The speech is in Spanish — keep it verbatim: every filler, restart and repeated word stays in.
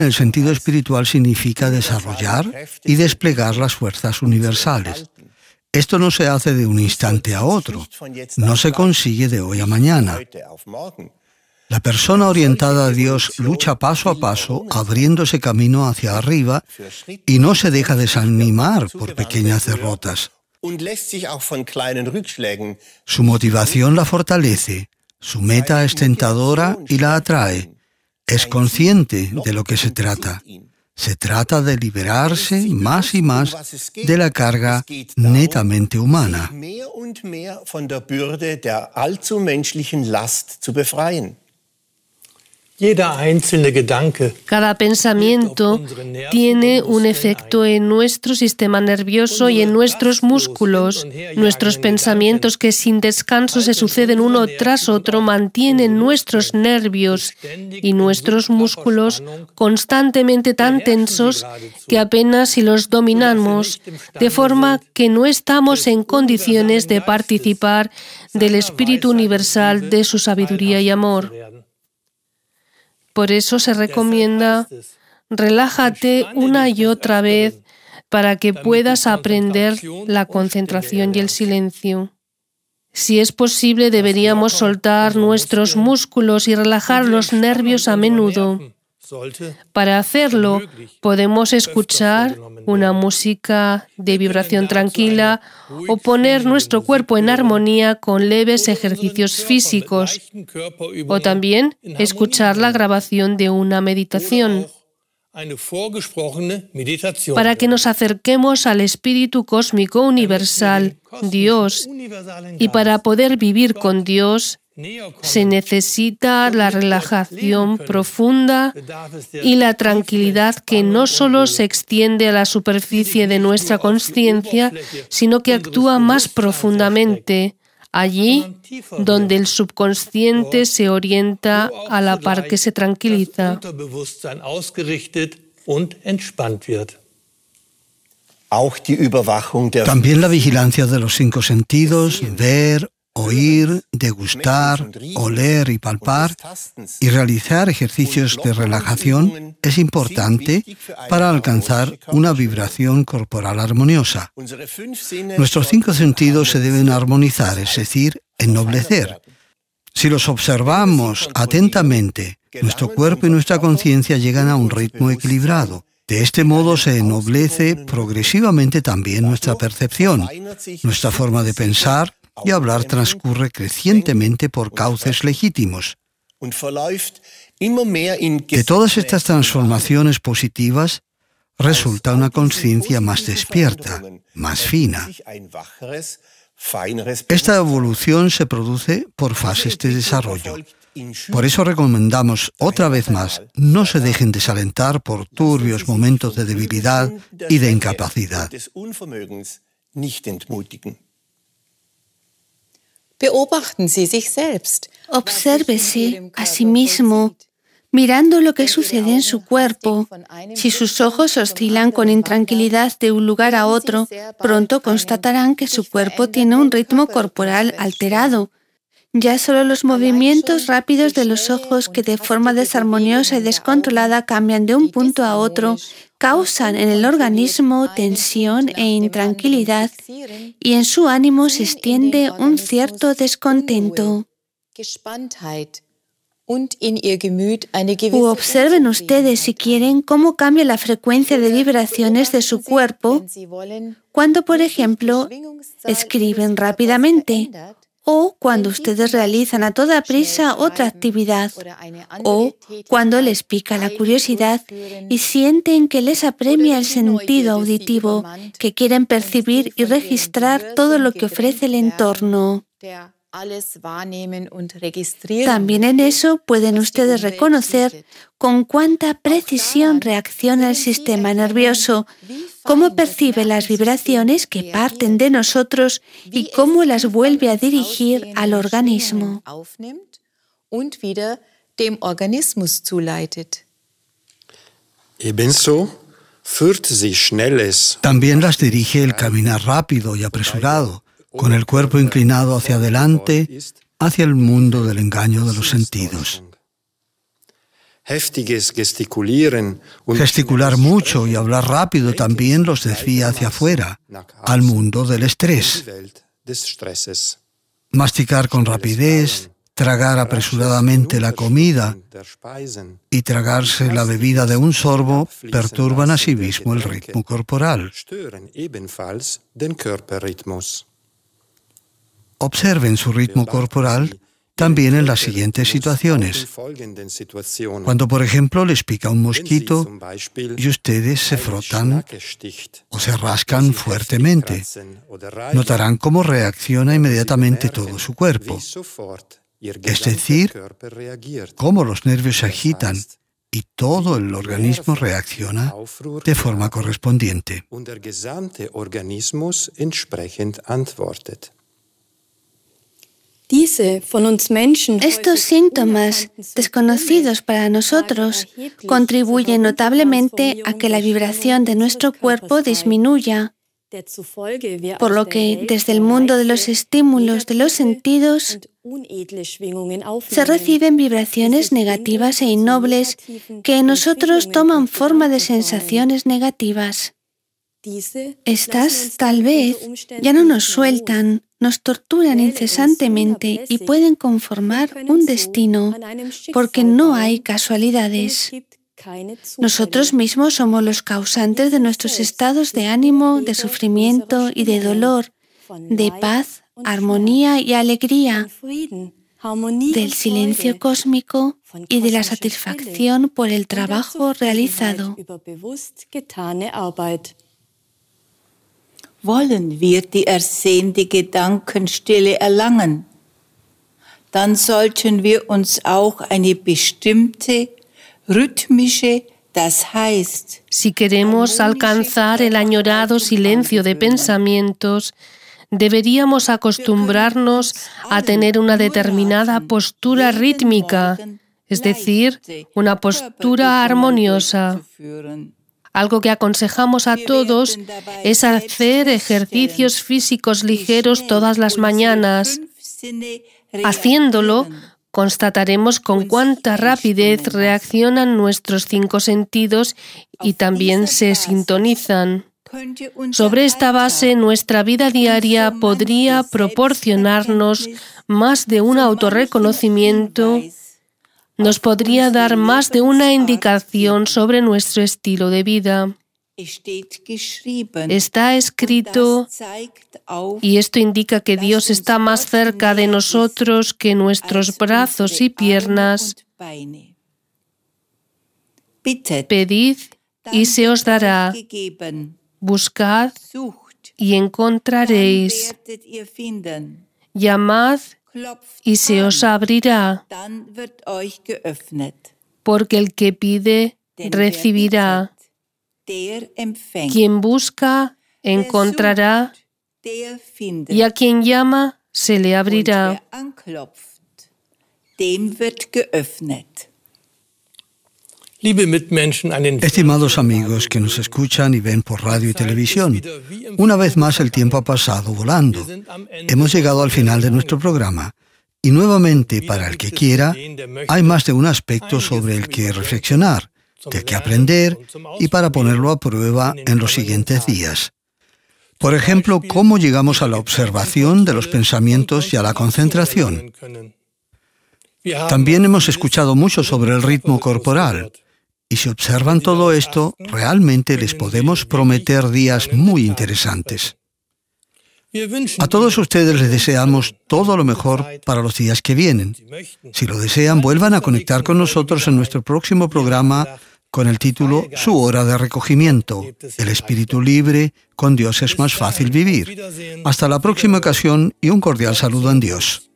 El sentido espiritual significa desarrollar y desplegar las fuerzas universales. Esto no se hace de un instante a otro, no se consigue de hoy a mañana. La persona orientada a Dios lucha paso a paso, abriéndose camino hacia arriba y no se deja desanimar por pequeñas derrotas. Su motivación la fortalece, su meta es tentadora y la atrae. Es consciente de lo que se trata. Se trata de liberarse más y más de la carga netamente humana. Cada pensamiento tiene un efecto en nuestro sistema nervioso y en nuestros músculos. Nuestros pensamientos, que sin descanso se suceden uno tras otro, mantienen nuestros nervios y nuestros músculos constantemente tan tensos que apenas si los dominamos, de forma que no estamos en condiciones de participar del espíritu universal de su sabiduría y amor. Por eso se recomienda, relájate una y otra vez para que puedas aprender la concentración y el silencio. Si es posible, deberíamos soltar nuestros músculos y relajar los nervios a menudo. Para hacerlo, podemos escuchar una música de vibración tranquila o poner nuestro cuerpo en armonía con leves ejercicios físicos, o también escuchar la grabación de una meditación, para que nos acerquemos al Espíritu Cósmico Universal, Dios, y para poder vivir con Dios, se necesita la relajación profunda y la tranquilidad que no solo se extiende a la superficie de nuestra consciencia, sino que actúa más profundamente, allí donde el subconsciente se orienta a la par que se tranquiliza. También la vigilancia de los cinco sentidos, ver, oír, degustar, oler y palpar, y realizar ejercicios de relajación es importante para alcanzar una vibración corporal armoniosa. Nuestros cinco sentidos se deben armonizar, es decir, ennoblecer. Si los observamos atentamente, nuestro cuerpo y nuestra conciencia llegan a un ritmo equilibrado. De este modo se ennoblece progresivamente también nuestra percepción, nuestra forma de pensar y hablar transcurre crecientemente por cauces legítimos. De todas estas transformaciones positivas resulta una conciencia más despierta, más fina. Esta evolución se produce por fases de desarrollo. Por eso recomendamos otra vez más, no se dejen desalentar por turbios momentos de debilidad y de incapacidad. Obsérvese a sí mismo, mirando lo que sucede en su cuerpo. Si sus ojos oscilan con intranquilidad de un lugar a otro, pronto constatarán que su cuerpo tiene un ritmo corporal alterado. Ya solo los movimientos rápidos de los ojos que de forma desarmoniosa y descontrolada cambian de un punto a otro, causan en el organismo tensión e intranquilidad y en su ánimo se extiende un cierto descontento. U observen ustedes, si quieren, cómo cambia la frecuencia de vibraciones de su cuerpo cuando, por ejemplo, escriben rápidamente, o cuando ustedes realizan a toda prisa otra actividad, o cuando les pica la curiosidad y sienten que les apremia el sentido auditivo, que quieren percibir y registrar todo lo que ofrece el entorno. También en eso pueden ustedes reconocer con cuánta precisión reacciona el sistema nervioso, cómo percibe las vibraciones que parten de nosotros y cómo las vuelve a dirigir al organismo. También las dirige el caminar rápido y apresurado, con el cuerpo inclinado hacia adelante, hacia el mundo del engaño de los sentidos. Gesticular mucho y hablar rápido también los desvía hacia afuera, al mundo del estrés. Masticar con rapidez, tragar apresuradamente la comida y tragarse la bebida de un sorbo perturban asimismo el ritmo corporal. Observen su ritmo corporal también en las siguientes situaciones. Cuando, por ejemplo, les pica un mosquito y ustedes se frotan o se rascan fuertemente, notarán cómo reacciona inmediatamente todo su cuerpo. Es decir, cómo los nervios se agitan y todo el organismo reacciona de forma correspondiente. Estos síntomas, desconocidos para nosotros, contribuyen notablemente a que la vibración de nuestro cuerpo disminuya, por lo que desde el mundo de los estímulos de los sentidos se reciben vibraciones negativas e innobles que en nosotros toman forma de sensaciones negativas. Estas, tal vez, ya no nos sueltan, nos torturan incesantemente y pueden conformar un destino, porque no hay casualidades. Nosotros mismos somos los causantes de nuestros estados de ánimo, de sufrimiento y de dolor, de paz, armonía y alegría, del silencio cósmico y de la satisfacción por el trabajo realizado. Wollen wir die ersehnte Gedankenstille erlangen, dann sollten wir uns auch eine bestimmte rhythmische, das heißt, si queremos alcanzar el añorado silencio de pensamientos, deberíamos acostumbrarnos a tener una determinada postura rítmica, es decir, una postura armoniosa. Algo que aconsejamos a todos es hacer ejercicios físicos ligeros todas las mañanas. Haciéndolo, constataremos con cuánta rapidez reaccionan nuestros cinco sentidos y también se sintonizan. Sobre esta base, nuestra vida diaria podría proporcionarnos más de un autorreconocimiento, nos podría dar más de una indicación sobre nuestro estilo de vida. Está escrito, y esto indica que Dios está más cerca de nosotros que nuestros brazos y piernas. Pedid y se os dará. Buscad y encontraréis. Llamad y se os abrirá, porque el que pide, recibirá. Quien busca, encontrará, y a quien llama, se le abrirá. Estimados amigos que nos escuchan y ven por radio y televisión, una vez más el tiempo ha pasado volando. Hemos llegado al final de nuestro programa y nuevamente, para el que quiera, hay más de un aspecto sobre el que reflexionar, del que aprender y para ponerlo a prueba en los siguientes días. Por ejemplo, cómo llegamos a la observación de los pensamientos y a la concentración. También hemos escuchado mucho sobre el ritmo corporal. Y si observan todo esto, realmente les podemos prometer días muy interesantes. A todos ustedes les deseamos todo lo mejor para los días que vienen. Si lo desean, vuelvan a conectar con nosotros en nuestro próximo programa con el título Su hora de recogimiento. El espíritu libre, con Dios es más fácil vivir. Hasta la próxima ocasión y un cordial saludo en Dios.